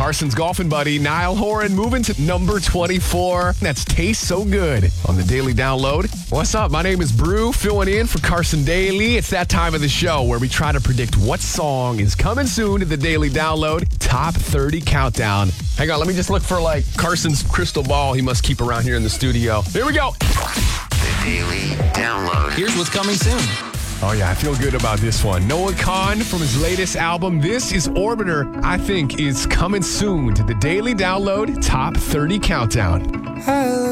Carson's golfing buddy, Niall Horan, moving to number 24. That's Taste So Good on the Daily Download. What's up? My name is Brew, filling in for Carson Daly. It's that time of the show where we try to predict what song is coming soon to the Daily Download Top 30 Countdown. Hang on, let me just look for Carson's crystal ball he must keep around here in the studio. Here we go. The Daily Download. Here's what's coming soon. Oh, yeah, I feel good about this one. Noah Kahan from his latest album, This Is Orbiter, I think is coming soon to the Daily Download Top 30 Countdown.